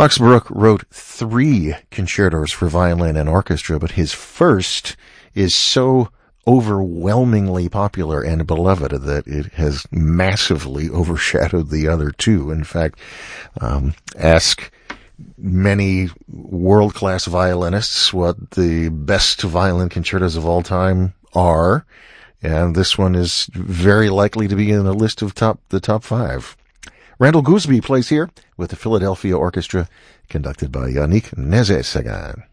Max Bruch wrote 3 concertos for violin and orchestra, but his first is so overwhelmingly popular and beloved that it has massively overshadowed the other 2. In fact, ask many world-class violinists what the best violin concertos of all time are, and this one is very likely to be in the list of the top 5. Randall Gooseby plays here with the Philadelphia Orchestra, conducted by Yannick Nézet-Séguin.